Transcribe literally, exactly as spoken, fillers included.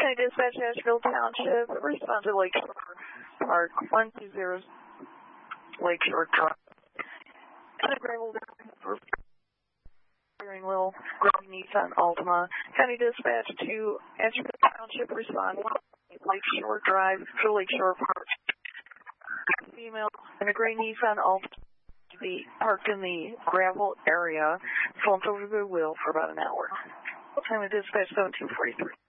County Dispatch, Asheville Township, respond to Lakeshore Park, one two zero Lakeshore Drive. County Gravel steering wheel, Growing Nissan Altima. County Dispatch to Asheville Township, respond Lakeshore Drive to Lakeshore Park. Female in a gray Nissan Altima be parked in the gravel area, slumped over the wheel for about an hour. Time of dispatch seventeen forty-three.